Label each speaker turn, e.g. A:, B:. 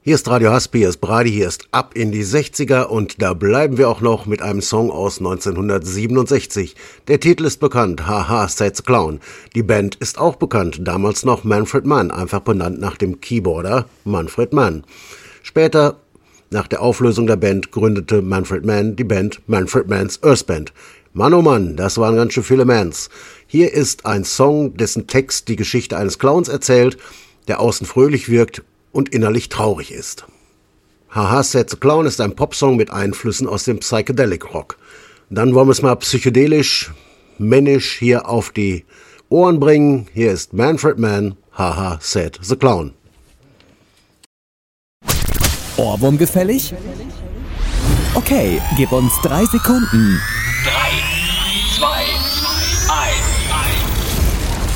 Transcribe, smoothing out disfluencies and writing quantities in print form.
A: Hier ist Radio Haspi, hier ist Brady, hier ist Ab in die 60er und da bleiben wir auch noch mit einem Song aus 1967. Der Titel ist bekannt, Haha, Said the Clown. Die Band ist auch bekannt, damals noch Manfred Mann, einfach benannt nach dem Keyboarder Manfred Mann. Später, nach der Auflösung der Band, gründete Manfred Mann die Band Manfred Mann's Earth Band. Mann, oh Mann, das waren ganz schön viele Mans. Hier ist ein Song, dessen Text die Geschichte eines Clowns erzählt, der außen fröhlich wirkt und innerlich traurig ist. Haha, Said the Clown ist ein Popsong mit Einflüssen aus dem Psychedelic Rock. Dann wollen wir es mal psychedelisch, männisch hier auf die Ohren bringen. Hier ist Manfred Mann, Haha, Said the Clown.
B: Ohrwurm gefällig? Okay, gib uns 3 Sekunden.